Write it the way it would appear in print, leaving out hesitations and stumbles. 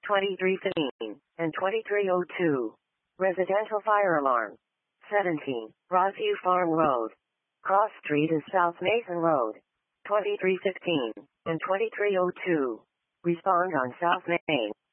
2315 and 2302. Residential fire alarm. 17, Rossview Farm Road. Cross Street and South Mason Road. 2315 and 2302. Respond on South Main.